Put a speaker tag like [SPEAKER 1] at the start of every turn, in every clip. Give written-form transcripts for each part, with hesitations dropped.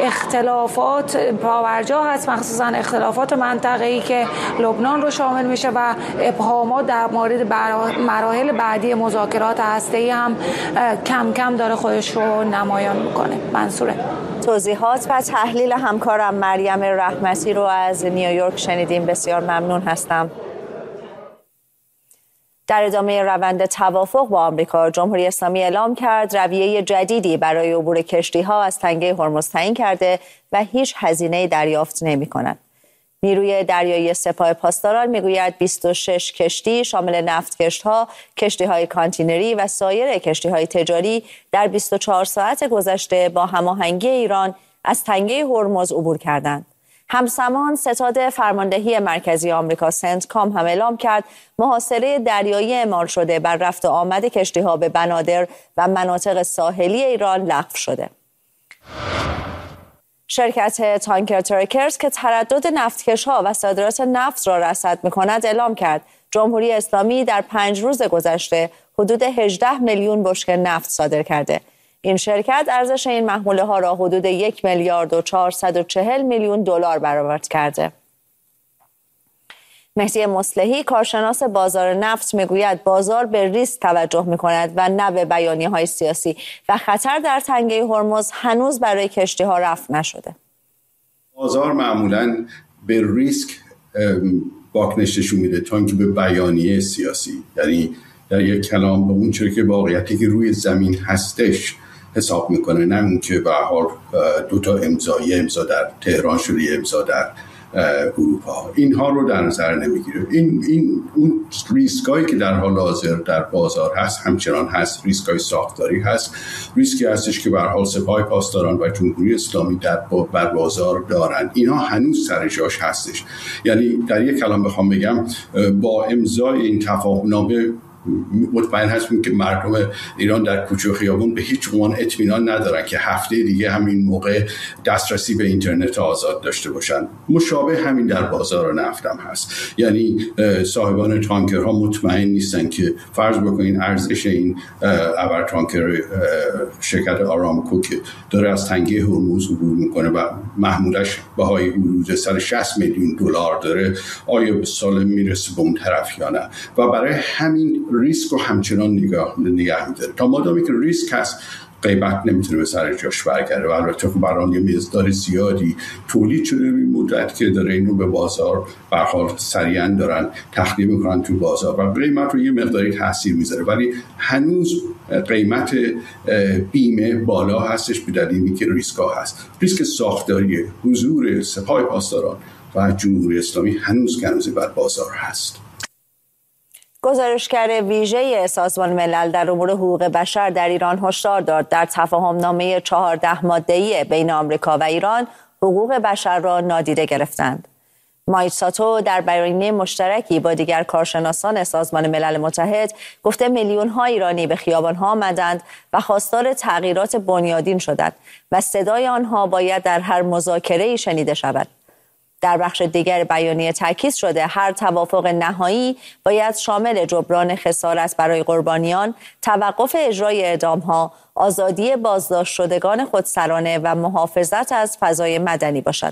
[SPEAKER 1] اختلافات پاورجا هست، مخصوصا اختلافات منطقه‌ای که لبنان رو شامل میشه و ابهامات در مورد مراحل بعدی مذاکرات هسته‌ای هم کم کم داره خودش رو نمایان میکنه. منصوره.
[SPEAKER 2] توضیحات و تحلیل همکارم مریم رحمتی رو از نیویورک شنیدیم. بسیار ممنون هستم. در ادامه روند توافق با آمریکا، جمهوری اسلامی اعلام کرد رویه جدیدی برای عبور کشتی‌ها از تنگه هرمز تعیین کرده و هیچ هزینه‌ای دریافت نمی‌کند. نیروی دریایی سپاه پاسداران میگوید 26 کشتی شامل نفتکش‌ها، کشتی‌های کانتینری و سایر کشتی‌های تجاری در 24 ساعت گذشته با هماهنگی ایران از تنگه هرمز عبور کردند. همزمان ستاد فرماندهی مرکزی آمریکا سنتکام هم اعلام کرد محاصره دریایی اعمال شده بر رفت و آمد کشتی‌ها به بنادر و مناطق ساحلی ایران لغو شده. شرکت تانکر ترکرز که تردد نفتکش‌ها و صادرات نفت را رصد می‌کند اعلام کرد جمهوری اسلامی در 5 روز گذشته حدود 18 میلیون بشکه نفت صادر کرده. این شرکت ارزش این محموله را حدود 1 میلیارد و 440 میلیون دلار برآورد کرده. مهدی مصلحی کارشناس بازار نفت میگوید بازار به ریسک توجه میکند و نه به بیانیه‌های سیاسی و خطر در تنگه هرمز هنوز برای کشتی‌ها رفع نشده.
[SPEAKER 3] بازار معمولاً به ریسک واکنش نشون میده تا اینکه به بیانیه سیاسی، یعنی در یک کلام به اون چیزی که واقعیتی که روی زمین هستش حساب میکنه، نه اون که به هر حال 2 امضا در تهران شده، امضا در اروپا، اینها رو در نظر نمیگیره. این اون ریسکایی که در حال حاضر در بازار هست همچنان هست، ریسکای ساختاری هست، ریسکی هستش که به هر حال سپاه پاسداران و جمهوری اسلامی بر بازار دارن، اینا هنوز سر جاش هستش. یعنی در یک کلام بخوام بگم با امضای این تفاهم‌نامه مطمئن هستیم که مردم ایران در کوچه و خیابون به هیچ عنوان اطمینان ندارن که هفته دیگه همین موقع دسترسی به اینترنت آزاد داشته باشن. مشابه همین در بازار نفت هم هست. یعنی صاحبان تانکرها مطمئن نیستن که فرض بکنین ارزش این ابر تانکر شرکت آرامکو که داره از تنگه هرمز عبور میکنه و محمولش بهای حدود 160 میلیون دلار داره، آیا به سال میرسه به اون طرف یا نه؟ و برای همین ریسک رو همچنان نگه می‌داره. تا مادامی که ریسک هست قیمت نمیتونه به سر جاش برگرده و البته خب برای یه مقدار زیادی تولید شده این مدت که داره اینو به بازار به هر حال سریعا دارن تخلیه میکنن تو بازار و قیمت رو یه مقداری تاثیر میذاره، ولی هنوز قیمت بیمه بالا هستش به دلیلی که ریسک ها هست. ریسک ساختاری حضور سپاه پاسداران و جمهوری اسلامی هنوز بر بازار هست.
[SPEAKER 2] گزارشگر ویژه سازمان ملل در امور حقوق بشر در ایران هشدار داد در تفاهم‌نامه 14 ماده‌ای بین آمریکا و ایران حقوق بشر را نادیده گرفتند. مایت ساتو در بیانیه مشترکی با دیگر کارشناسان سازمان ملل متحد گفته میلیون‌ها ایرانی به خیابان‌ها آمدند و خواستار تغییرات بنیادین شدند و صدای آنها باید در هر مذاکره‌ای شنیده شود. در بخش دیگر بیانیه تاکید شده هر توافق نهایی باید شامل جبران خسارت برای قربانیان، توقف اجرای اعدام‌ها، آزادی بازداشت شدگان خودسرانه و محافظت از فضای مدنی باشد.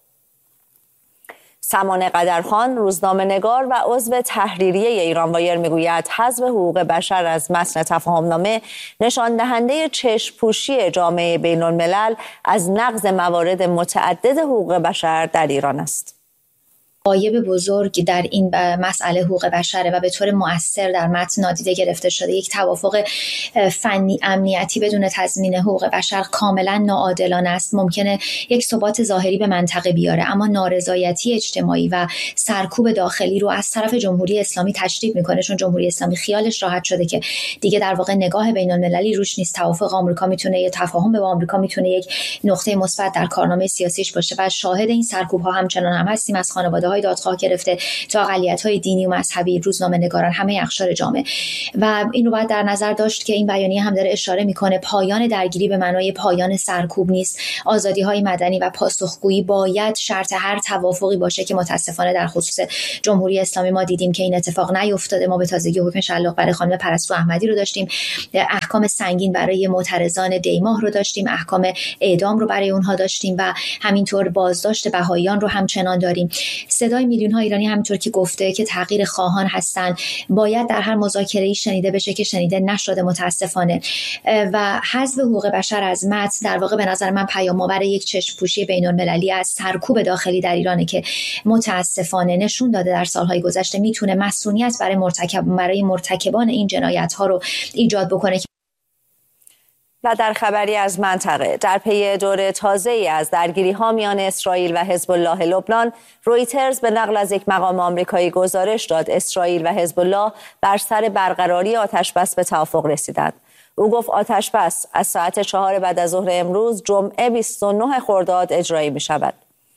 [SPEAKER 2] سمان قدرخان، روزنامه‌نگار و عضو تحریریه ایران وایر میگوید حذف حقوق بشر از متن تفاهم‌نامه نشان دهنده چشم‌پوشی جامعه بین‌الملل از نقض موارد متعدد حقوق بشر در ایران است.
[SPEAKER 4] غایب بزرگ در این مسئله حقوق بشره و به طور مؤثر در متن نادیده گرفته شده. یک توافق فنی امنیتی بدون تضمین حقوق بشر کاملا ناعادلانه است. ممکنه یک ثبات ظاهری به منطقه بیاره، اما نارضایتی اجتماعی و سرکوب داخلی رو از طرف جمهوری اسلامی تشدید میکنه، چون جمهوری اسلامی خیالش راحت شده که دیگه در واقع نگاه بین‌المللی روش نیست. توافق آمریکا میتونه، یه تفاهم با آمریکا میتونه یک نقطه مثبت در کارنامه سیاسیش باشه و شاهد این سرکوب ها همچنان هم هستیم. از خانواده های دادخواه گرفته تا اقلیت‌های دینی و مذهبی، روزنامه‌نگاران، همه اقشار جامعه. و این رو باید در نظر داشت که این بیانیه هم داره اشاره میکنه پایان درگیری به معنای پایان سرکوب نیست. آزادی‌های مدنی و پاسخگویی باید شرط هر توافقی باشه که متاسفانه در خصوص جمهوری اسلامی ما دیدیم که این اتفاق نیفتاده. ما به تازگی حکم شلاق برای خانم پرستو احمدی رو داشتیم، احکام سنگین برای معترضان دیماه رو داشتیم، احکام اعدام رو برای اونها داشتیم و همینطور بازداشت بهائیان رو همچنان داریم. صدای میلیون‌ها ایرانی همینطور که گفته که تغییر خواهان هستن باید در هر مذاکره‌ای شنیده بشه که شنیده نشده متاسفانه. و حذف حقوق بشر از متن در واقع به نظر من پیام‌آور یک چشم‌پوشی بین‌المللی از سرکوب داخلی در ایرانه که متاسفانه نشون داده در سالهای گذشته میتونه مسئولیت برای مرتکبان این جنایت‌ها رو ایجاد بکنه.
[SPEAKER 2] و در خبری از منطقه، در پی دور تازه‌ای از درگیری‌ها میان اسرائیل و حزب الله لبنان، رویترز به نقل از یک مقام آمریکایی گزارش داد اسرائیل و حزب الله بر سر برقراری آتش‌بس به توافق رسیدند. او گفت آتش‌بس از ساعت 4 بعد از ظهر امروز جمعه 29 خرداد اجرایی می‌شود.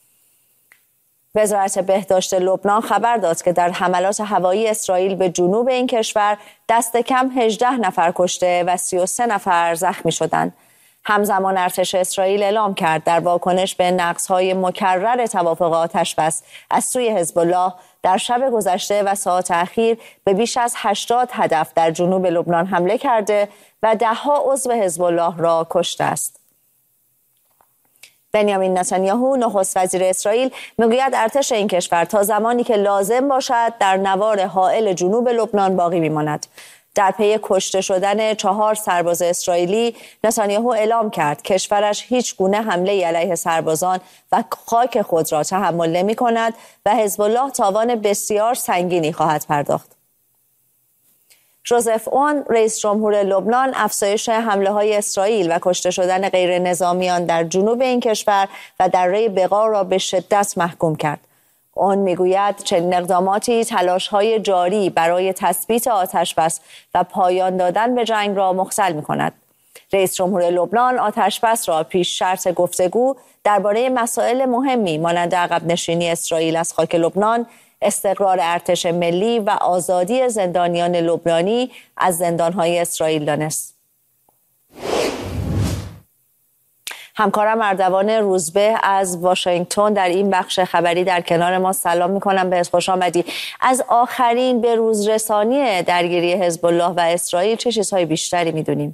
[SPEAKER 2] وزارت بهداشت لبنان خبر داد که در حملات هوایی اسرائیل به جنوب این کشور دست کم 18 نفر کشته و 33 نفر زخمی شدند. همزمان ارتش اسرائیل اعلام کرد در واکنش به نقض‌های مکرر توافق آتش‌بس از سوی حزب الله در شب گذشته و ساعات اخیر به بیش از 80 هدف در جنوب لبنان حمله کرده و ده‌ها عضو حزب الله را کشته است. بنیامین نتانیاهو نخست وزیر اسرائیل میگوید ارتش این کشور تا زمانی که لازم باشد در نوار حائل جنوب لبنان باقی میماند. در پی کشته شدن 4 سرباز اسرائیلی، نتانیاهو اعلام کرد کشورش هیچ گونه حمله علیه سربازان و خاک خود را تحمل نمی کند و حزب الله تاوان بسیار سنگینی خواهد پرداخت. ژوزف اون رئیس جمهور لبنان افزایش حمله‌های اسرائیل و کشته شدن غیر نظامیان در جنوب این کشور و دره بقا را به شدت محکوم کرد. اون میگوید چنین اقداماتی تلاش‌های جاری برای تثبیت آتش‌بس و پایان دادن به جنگ را مختل می‌کند. رئیس جمهور لبنان آتش‌بس را پیش شرط گفتگو درباره مسائل مهمی مانند عقب نشینی اسرائیل از خاک لبنان، استقرار ارتش ملی و آزادی زندانیان لبنانی از زندان‌های اسرائیل دانست. همکارم اردوان روزبه از واشنگتن در این بخش خبری در کنار ما. سلام میکنم، بهت خوش آمدی. از آخرین به روز رسانی درگیری حزب الله و اسرائیل چه چیزهای بیشتری میدونیم؟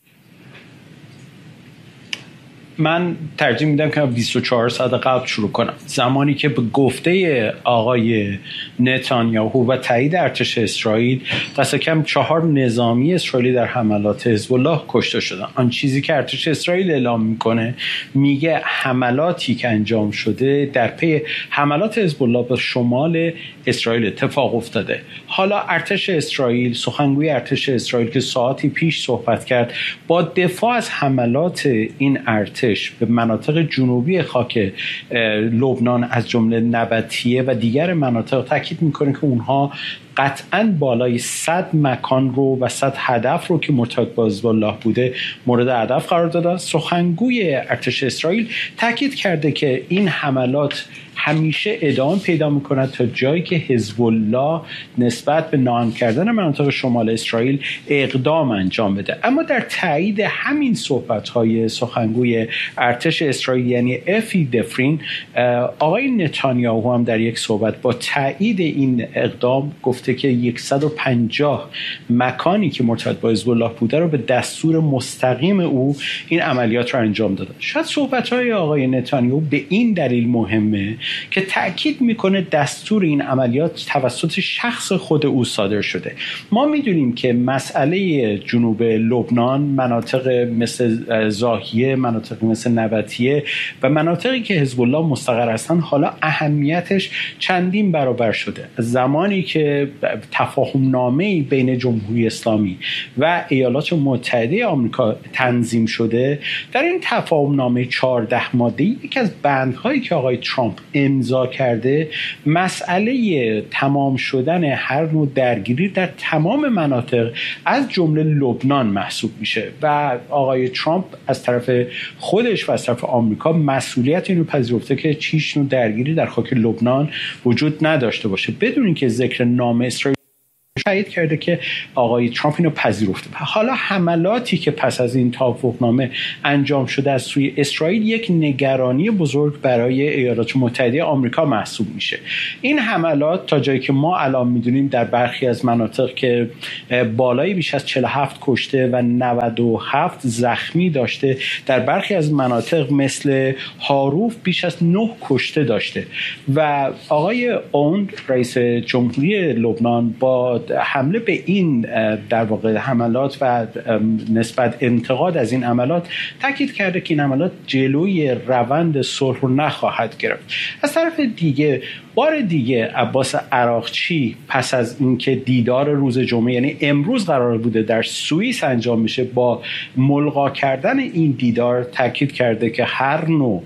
[SPEAKER 5] من ترجیح میدم که 24 ساعت قبل شروع کنم، زمانی که به گفته آقای نتانیاهو و تایید ارتش اسرائیل دست کم 4 نظامی اسرائیلی در حملات حزب الله کشته شدن. آن چیزی که ارتش اسرائیل اعلام میکنه، میگه حملاتی که انجام شده در پی حملات حزب الله به شمال اسرائیل اتفاق افتاده. حالا ارتش اسرائیل، سخنگوی ارتش اسرائیل که ساعتی پیش صحبت کرد، با دفاع از حملات این ارتش به مناطق جنوبی خاک لبنان از جمله نبطیه و دیگر مناطق تاکید میکنه که اونها قطعاً بالای 100 مکان رو و 100 هدف رو که مرتبط با حزب الله بوده مورد هدف قرار دادن. سخنگوی ارتش اسرائیل تاکید کرده که این حملات همیشه ادامه پیدا میکند تا جایی که حزب الله نسبت به ناامن کردن مناطق شمال اسرائیل اقدام انجام بده. اما در تایید همین صحبت‌های سخنگوی ارتش اسرائیل یعنی افی دفرین، آقای نتانیاهو هم در یک صحبت با تایید این اقدام گفته که 150 مکانی که مرتبط با حزب الله بوده رو به دستور مستقیم او این عملیات رو انجام دادن. شاید صحبت‌های آقای نتانیاهو به این دلیل مهمه که تأکید میکنه دستور این عملیات توسط شخص خود او صادر شده. ما میدونیم که مسئله جنوب لبنان، مناطق مثل زاهیه، مناطق مثل نبطیه و مناطقی که حزب الله مستقر هستن، حالا اهمیتش چندین برابر شده. زمانی که تفاهم نامه‌ای بین جمهوری اسلامی و ایالات متحده آمریکا تنظیم شده. در این تفاهم نامه 14 ماده‌ای یکی از بندهایی که آقای ترامپ امضا کرده مسئله تمام شدن هر نوع درگیری در تمام مناطق از جمله لبنان محسوب میشه و آقای ترامپ از طرف خودش و از طرف آمریکا مسئولیت اینو پذیرفته که هیچ نوع درگیری در خاک لبنان وجود نداشته باشه بدون اینکه ذکر نام اسرائیل تایید کرده که آقای ترامپ اینو پذیرفته. حالا حملاتی که پس از این توافقنامه انجام شده از سوی اسرائیل یک نگرانی بزرگ برای ایالات متحده آمریکا محسوب میشه. این حملات تا جایی که ما الان میدونیم در برخی از مناطق که بالای بیش از 47 کشته و 97 زخمی داشته، در برخی از مناطق مثل هاروف بیش از 9 کشته داشته و آقای اوند رئیس جمهوری لبنان با حمله به این در واقع حملات و نسبت انتقاد از این حملات تاکید کرده که این حملات جلوی روند صلح رو نخواهد گرفت. از طرف دیگه بار دیگه عباس عراقچی پس از اینکه دیدار روز جمعه یعنی امروز قرار بوده در سوئیس انجام میشه با ملغا کردن این دیدار تاکید کرده که هر نوع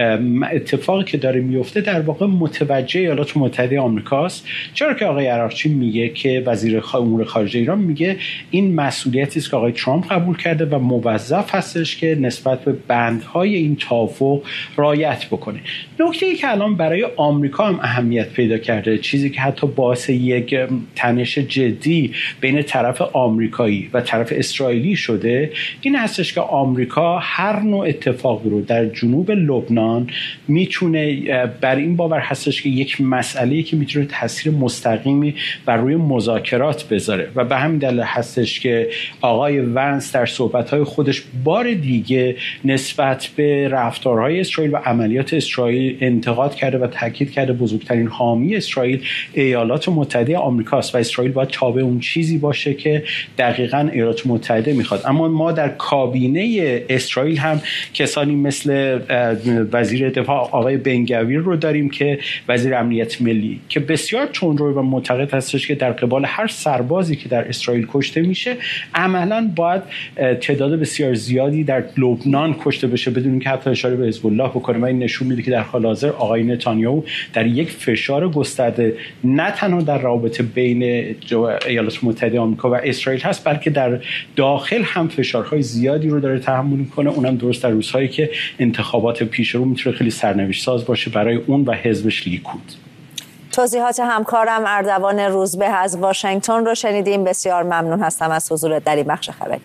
[SPEAKER 5] اتفاقی که داره میفته در واقع متوجه ایالات متحده آمریکاست، چرا که آقای عراقچی میگه که وزیر امور خارجه ایران میگه این مسئولیتی است که آقای ترامپ قبول کرده و موظف هستش که نسبت به بندهای این توافق رعایت بکنه. نکته‌ای که الان برای آمریکا هم اهمیت پیدا کرده، چیزی که حتی باعث یک تنش جدی بین طرف آمریکایی و طرف اسرائیلی شده، این هستش که آمریکا هر نوع اتفاقی رو در جنوب لبنان میتونه بر این باور هستش که یک مسئله‌ای که میتونه تاثیر مستقیمی بر روی مذاکرات بذاره و به همین دلیل هستش که آقای ونس در صحبت‌های خودش بار دیگه نسبت به رفتارهای اسرائیل و عملیات اسرائیل انتقاد کرده و تاکید کرده بزرگترین حامی اسرائیل ایالات متحده آمریکاست و اسرائیل باید تابع اون چیزی باشه که دقیقاً ایالات متحده میخواد. اما ما در کابینه اسرائیل هم کسانی مثل وزیر دفاع آقای بنگویر رو داریم که وزیر امنیت ملی که بسیار تندرو و معتقد هستش که در قبال هر سربازی که در اسرائیل کشته میشه عملاً باید تعداد بسیار زیادی در لبنان کشته بشه بدون اینکه حتی اشاره به حزب الله بکنه و این نشون میده که در حال حاضر آقای نتانیاهو در یک فشار گسترده نه تنها در رابطه بین ایالات متحده آمریکا و اسرائیل هست بلکه در داخل هم فشارهای زیادی رو داره تحمل میکنه، اونم درست در روزهایی که انتخابات پیش رو میتونه خیلی سرنوشت ساز باشه برای اون و حزبش لیکود.
[SPEAKER 2] توضیحات همکارم اردوان روزبه از واشنگتن رو شنیدیم. بسیار ممنون هستم از حضورت در این بخش خبری.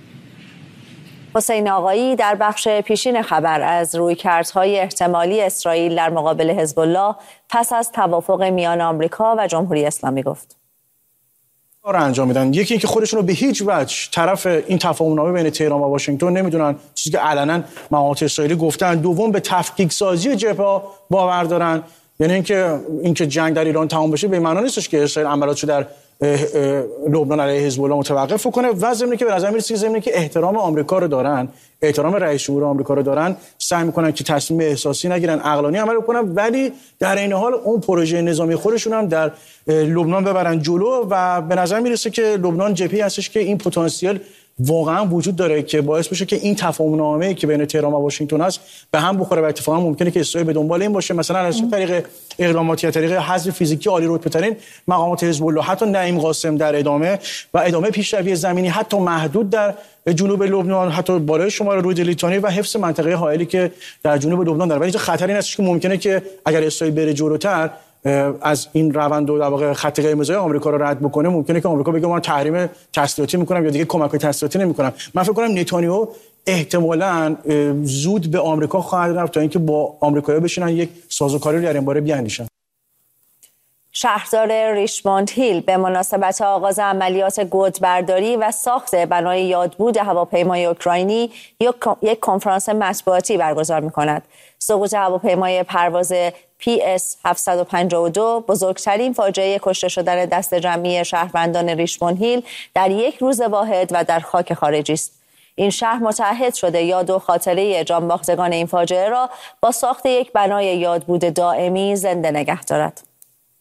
[SPEAKER 2] حسین آقایی در بخش پیشین خبر از رویکردهای احتمالی اسرائیل در مقابل حزب الله پس از توافق میان آمریکا و جمهوری اسلامی گفت.
[SPEAKER 6] کار انجام میدن. یکی اینکه خودشون رو به هیچ وجه طرف این تفاهم‌نامه بین تهران و واشنگتن نمیدونن، چیزی که علنا مقامات اسرائیلی گفتن. دوم به تفکیک سازی جبهه باور دارن، یعنی اینکه جنگ در ایران تمام بشه به معنی نیستش که اسرائیل عملاتشو در لبنان علیه حزب الله متوقف کنه و ضمن که به نظر میرسه ضمن که احترام آمریکا رو دارن، احترام رئیس جمهور آمریکا رو دارن، سعی میکنن که تصمیم احساسی نگیرن، عقلانی عمل کنن، ولی در این حال اون پروژه نظامی خودشون هم در لبنان ببرن جلو و به نظر میرسه که لبنان جبهه‌ای هستش که این پتانسیل واقعا وجود داره که باعث بشه که این تفاهم‌نامه‌ای که بین تهران و واشنگتن است به هم بخوره و اتفاقا ممکنه که اسرائیل به دنبال این باشه مثلا از طریق اقداماتی، از طریق حذف فیزیکی عالی رتبه‌ترین مقامات حزب الله، حتی نعیم قاسم در ادامه پیشروی زمینی حتی محدود در جنوب لبنان، حتی بالای شمال رود لیتانی و حفظ منطقه حائلی که در جنوب لبنان داره. ولی اینجا خطری هست که ممکنه که اگر اسرائیل بره جلوتر از این روند و در واقع خط قرمز آمریکا رو رد بکنه، ممکنه که آمریکا بگه من تحریم تسلیحاتی میکنم یا دیگه کمک‌های تسلیحاتی نمیکنم. من فکر کنم نتانیاهو احتمالاً زود به آمریکا خواهد رفت تا اینکه با آمریکایی‌ها بشینن یک سازوکاری رو در این باره بیاندیشن.
[SPEAKER 2] شهردار ریشموند هیل به مناسبت آغاز عملیات گودبرداری و ساخت بنای یادبود هواپیمای اوکراینی یک کنفرانس مطبوعاتی برگزار می‌کند. سقوط هواپیمای پرواز PS-752 بزرگترین فاجعه کشته شدن دست جمعی شهروندان ریشموند هیل در یک روز واحد و در خاک خارجی است. این شهر متعهد شده یاد و خاطره جانباختگان این فاجعه را با ساخت یک بنای یادبود دائمی زنده نگه دارد.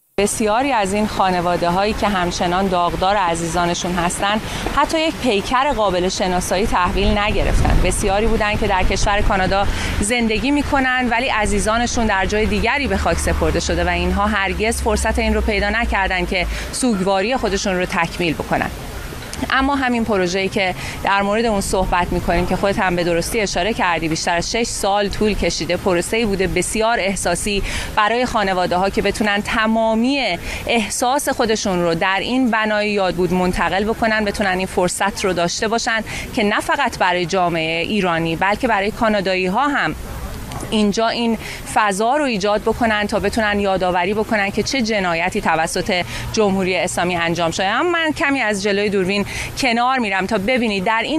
[SPEAKER 7] بسیاری از این خانواده هایی که همچنان داغدار عزیزانشون هستند حتی یک پیکر قابل شناسایی تحویل نگرفتن. بسیاری بودن که در کشور کانادا زندگی میکنن ولی عزیزانشون در جای دیگری به خاک سپرده شده و اینها هرگز فرصت این رو پیدا نکردن که سوگواری خودشون رو تکمیل بکنن. اما همین پروژه‌ای که در مورد اون صحبت می‌کنیم که خودت هم به درستی اشاره کردی بیشتر از 6 سال طول کشیده، پروسه‌ای بوده بسیار احساسی برای خانواده‌ها که بتونن تمامی احساس خودشون رو در این بنای یادبود منتقل بکنن، بتونن این فرصت رو داشته باشن که نه فقط برای جامعه ایرانی بلکه برای کانادایی‌ها هم اینجا این فضا رو ایجاد بکنن تا بتونن یادآوری بکنن که چه جنایتی توسط جمهوری اسلامی انجام شده. اما من کمی از جلوی دوربین کنار میرم تا ببینید در این